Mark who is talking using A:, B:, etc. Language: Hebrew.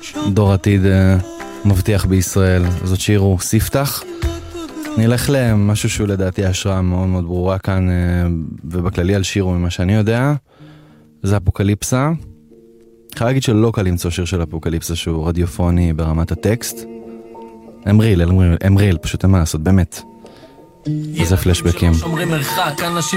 A: דור עתיד מבטיח בישראל. זאת שירו ספתח. נלך למשהו שהוא לדעתי השראה מאוד מאוד ברורה כאן ובכללי על שירו ממה שאני יודע. זה אפוקליפסה. חייב להגיד שלא קל למצוא שיר של אפוקליפסה שהוא רדיופוני ברמת הטקסט. אמריל, פשוט אין מה לעשות, באמת. איזה פלשבקים.